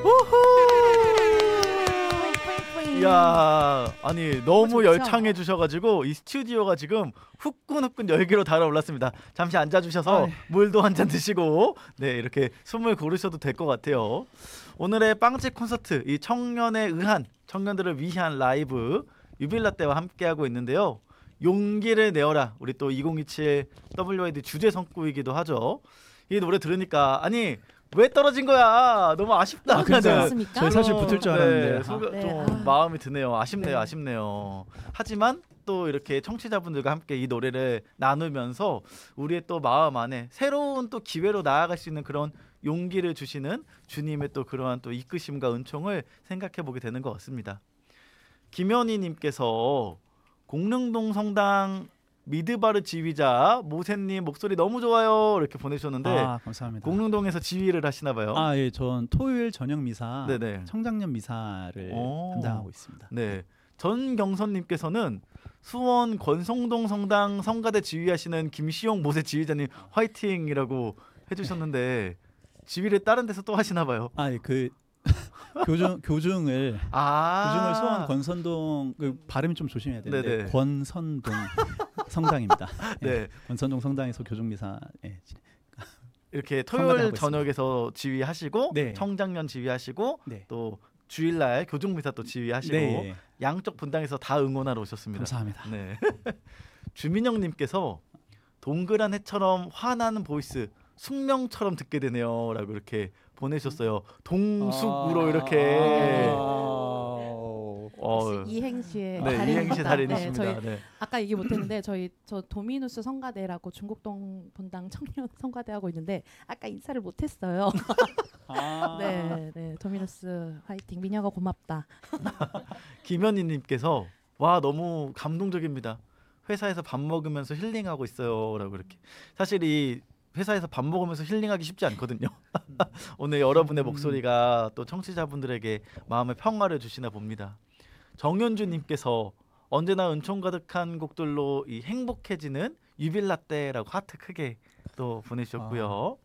이야, 아니 너무 좋죠? 열창해 주셔가지고 이 스튜디오가 지금 후끈후끈 열기로 달아올랐습니다. 잠시 앉아주셔서 물도 한 잔 드시고 네 이렇게 숨을 고르셔도 될 것 같아요. 오늘의 빵집 콘서트, 이 청년에 의한, 청년들을 위한 라이브 유빌라떼와 함께하고 있는데요. 용기를 내어라, 우리 또 2027 WID 주제 성구이기도 하죠. 이 노래 들으니까 아니 왜 떨어진 거야, 너무 아쉽다. 그렇습니까? 저희 사실 붙을 줄 알았는데 좀 마음이 드네요. 아쉽네요. 하지만 또 이렇게 청취자분들과 함께 이 노래를 나누면서 우리의 또 마음 안에 새로운 또 기회로 나아갈 수 있는 그런 용기를 주시는 주님의 또 그러한 또 이끄심과 은총을 생각해 보게 되는 것 같습니다. 김현희님께서 공릉동 성당 미드바르 지휘자 모세님 목소리 너무 좋아요 이렇게 보내주셨는데, 감사합니다. 공릉동에서 지휘를 하시나 봐요. 예, 전 토요일 저녁 미사, 네네. 청장년 미사를 담당하고 있습니다. 네, 전경선님께서는 수원 권성동 성당 성가대 지휘하시는 김시용 모세 지휘자님 화이팅이라고 해주셨는데 지휘를 다른 데서 또 하시나 봐요. 예, 그 교중을 수원 권선동, 그 발음이 좀 조심해야 되는데 네네. 권선동 성당입니다. 네, 권선동 성당에서 교중 미사 이렇게 성가대 토요일 하고 저녁에서 지휘하시고 네. 청장년 지휘하시고 네. 또 주일날 교중미사 또 지휘하시고 네. 양쪽 분당에서 다 응원하러 오셨습니다. 감사합니다. 네. 주민영님께서 동그란 해처럼 화나는 보이스 숙명처럼 듣게 되네요라고 이렇게 보내셨어요. 동숙으로 이렇게 이행시의 네, 달인입니다. 이행시 달인이십니다. 저희 네. 아까 얘기 못했는데 저 도미누스 성가대라고 중곡동 분당 청년 성가대 하고 있는데 아까 인사를 못했어요. 네, 도미누스 화이팅. 민혁아 고맙다. 김현희님께서 와 너무 감동적입니다. 회사에서 밥 먹으면서 힐링하고 있어요라고 이렇게. 사실 이 회사에서 밥 먹으면서 힐링하기 쉽지 않거든요. 오늘 여러분의 목소리가 또 청취자분들에게 마음의 평화를 주시나 봅니다. 정현주님께서 언제나 은총 가득한 곡들로 이 행복해지는 유빌라떼라고 하트 크게 또 보내주셨고요.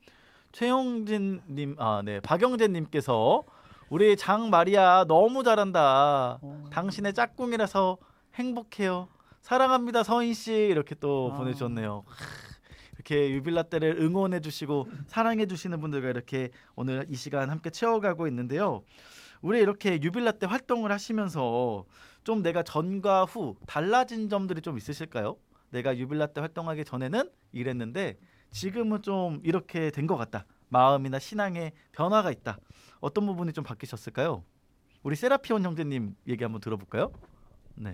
최용진님, 박영재님께서 우리 장 마리아 너무 잘한다. 당신의 짝꿍이라서 행복해요. 사랑합니다 서인 씨 이렇게 또 보내주셨네요. 이렇게 유빌라떼를 응원해 주시고 사랑해 주시는 분들과 이렇게 오늘 이 시간 함께 채워가고 있는데요. 우리 이렇게 유빌라떼 활동을 하시면서 좀 내가 전과 후 달라진 점들이 좀 있으실까요? 내가 유빌라떼 활동하기 전에는 이랬는데 지금은 좀 이렇게 된 것 같다. 마음이나 신앙에 변화가 있다. 어떤 부분이 좀 바뀌셨을까요? 우리 세라피온 형제님 얘기 한번 들어볼까요? 네.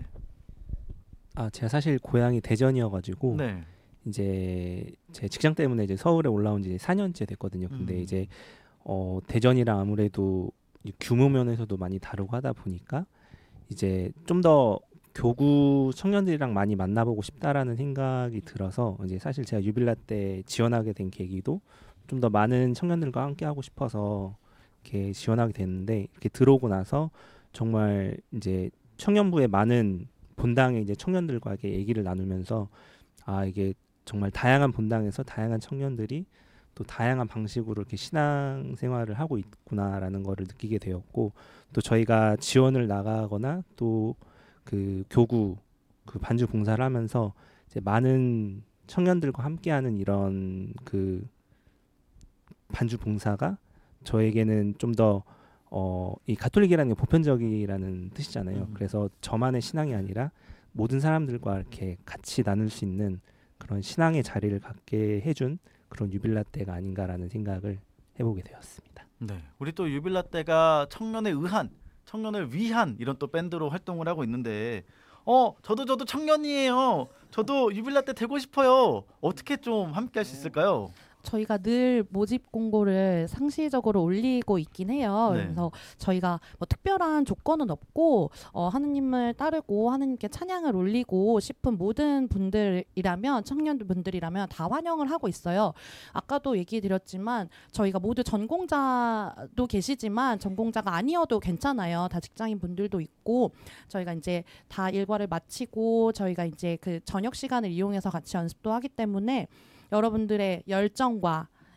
제가 사실 고향이 대전이어가지고 네. 이제 제 직장 때문에 이제 서울에 올라온 지 4년째 됐거든요. 근데 이제 대전이랑 아무래도 규모 면에서도 많이 다르고 하다 보니까 이제 좀 더 교구 청년들이랑 많이 만나보고 싶다라는 생각이 들어서 이제 사실 제가 유빌라떼 지원하게 된 계기도 좀 더 많은 청년들과 함께 하고 싶어서 이렇게 지원하게 됐는데, 이렇게 들어오고 나서 정말 이제 청년부의 많은 본당의 이제 청년들과 이렇게 얘기를 나누면서 이게 정말 다양한 본당에서 다양한 청년들이 또 다양한 방식으로 이렇게 신앙 생활을 하고 있구나라는 거를 느끼게 되었고, 또 저희가 지원을 나가거나 또 그 교구 그 반주 봉사를 하면서 이제 많은 청년들과 함께하는 이런 그 반주 봉사가 저에게는 좀 더 이 가톨릭이라는 게 보편적이라는 뜻이잖아요. 그래서 저만의 신앙이 아니라 모든 사람들과 이렇게 같이 나눌 수 있는 그런 신앙의 자리를 갖게 해준 그런 유빌라떼가 아닌가라는 생각을 해보게 되었습니다. 네, 우리 또 유빌라떼가 청년에 의한, 청년을 위한 이런 또 밴드로 활동을 하고 있는데, 저도 청년이에요. 저도 유빌라떼 되고 싶어요. 어떻게 좀 함께 할 수 있을까요? 저희가 늘 모집 공고를 상시적으로 올리고 있긴 해요. 네. 그래서 저희가 뭐 특별한 조건은 없고 하느님을 따르고 하느님께 찬양을 올리고 싶은 모든 분들이라면, 청년분들이라면 다 환영을 하고 있어요. 아까도 얘기 드렸지만 저희가 모두 전공자도 계시지만 전공자가 아니어도 괜찮아요. 다 직장인 분들도 있고, 저희가 이제 다 일과를 마치고 저희가 이제 그 저녁 시간을 이용해서 같이 연습도 하기 때문에 여러분들의 열정과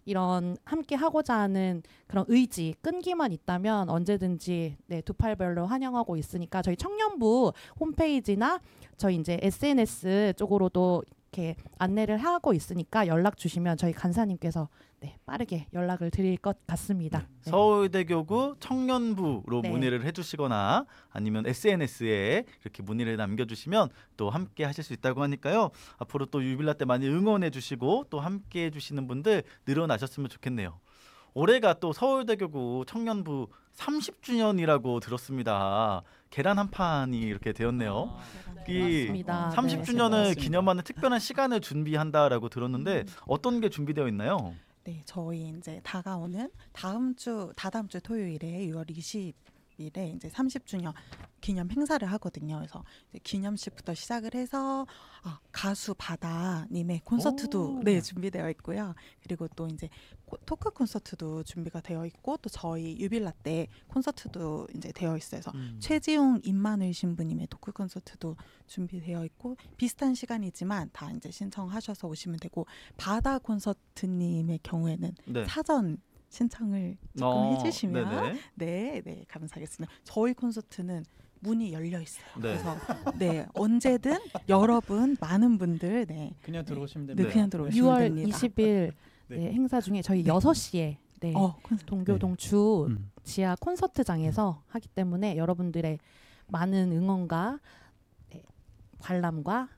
이런 함께 하고자 하는 그런 의지, 끈기만 있다면 언제든지 네, 두 팔별로 환영하고 있으니까 저희 청년부 홈페이지나 저희 이제 SNS 쪽으로도 이렇게 안내를 하고 있으니까 연락 주시면 저희 간사님께서 네, 빠르게 연락을 드릴 것 같습니다. 네. 서울대교구 청년부로 네. 문의를 해주시거나 아니면 SNS에 이렇게 문의를 남겨주시면 또 함께 하실 수 있다고 하니까요. 앞으로 또 유빌라 때 많이 응원해주시고 또 함께 해주시는 분들 늘어나셨으면 좋겠네요. 올해가 또 서울대교구 청년부 30주년이라고 들었습니다. 계란 한 판이 이렇게 되었네요. 이 맞습니다. 30주년을 네. 기념하는 특별한 시간을 준비한다라고 들었는데 어떤 게 준비되어 있나요? 네, 저희 이제 다가오는 다다음 주 토요일에 6월 20일에 이제 30주년 기념 행사를 하거든요. 그래서 이제 기념식부터 시작을 해서 가수 바다님의 콘서트도 오. 네 준비되어 있고요. 그리고 또 이제 토크 콘서트도 준비가 되어 있고 또 저희 유빌라 때 콘서트도 이제 되어 있어요. 그래서 최지웅 임마누엘 신부님의 토크 콘서트도 준비되어 있고 비슷한 시간이지만 다 이제 신청하셔서 오시면 되고 바다 콘서트님의 경우에는 네. 사전 신청을 조금 해주시면 네네. 네 감사하겠습니다. 저희 콘서트는 문이 열려 있어요. 네. 그래서 네 언제든 여러분 많은 분들 그냥 들어오시면 네, 됩니다. 그냥 들어오시면 6월 됩니다. 20일 네. 네, 행사 중에 저희 네. 6시에 네, 콘서트. 동교동 주 음. 지하 콘서트장에서 하기 때문에 여러분들의 많은 응원과 네, 관람과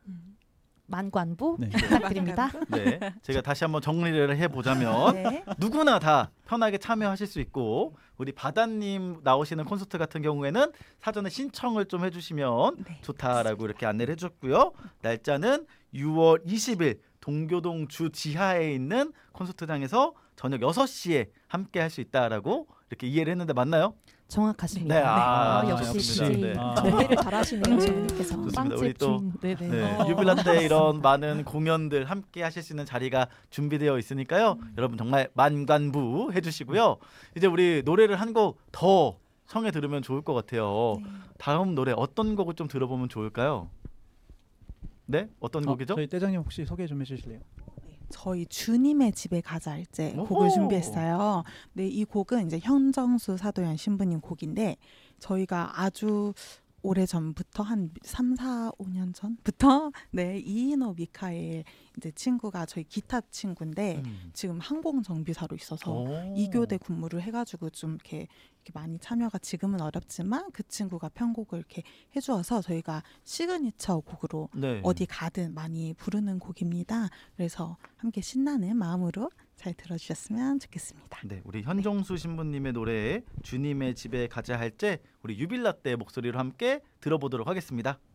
만관부 네. 부탁드립니다. 네, 제가 다시 한번 정리를 해보자면 네. 누구나 다 편하게 참여하실 수 있고 우리 바다님 나오시는 콘서트 같은 경우에는 사전에 신청을 좀 해주시면 네, 좋다라고 이렇게 안내를 해줬고요. 날짜는 6월 20일 동교동 주 지하에 있는 콘서트장에서 저녁 6시에 함께 할 수 있다라고 이렇게 이해를 했는데 맞나요? 정확하십니다. 네, 아, 역시 좋습니다. DJ 네. 아. 잘하시네요, 저님께서. 좋습니다. 우리 빵집 또 주인. 네네. 네, 유빌라 때 이런 많은 공연들 함께 하실 수 있는 자리가 준비되어 있으니까요. 여러분 정말 만관부 해주시고요. 이제 우리 노래를 한 곡 더 청해 들으면 좋을 것 같아요. 네. 다음 노래 어떤 곡을 좀 들어보면 좋을까요? 네, 어떤 곡이죠? 저희 대장님 혹시 소개 좀 해주실래요? 저희 주님의 집에 가자 이제 오호. 곡을 준비했어요. 네, 이 곡은 이제 현정수 사도연 신부님 곡인데 저희가 아주 오래 전부터 한 3, 4, 5년 전부터 네 이인호 미카엘 이제 친구가 저희 기타 친구인데 지금 항공 정비사로 있어서 오. 2교대 근무를 해가지고 좀 이렇게 많이 참여가 지금은 어렵지만 그 친구가 편곡을 이렇게 해주어서 저희가 시그니처 곡으로 네. 어디 가든 많이 부르는 곡입니다. 그래서 함께 신나는 마음으로 잘 들어주셨으면 좋겠습니다. 네, 우리 현정수 신부님의 노래 주님의 집에 가자 할 때 우리 유빌라 때 목소리로 함께 들어보도록 하겠습니다.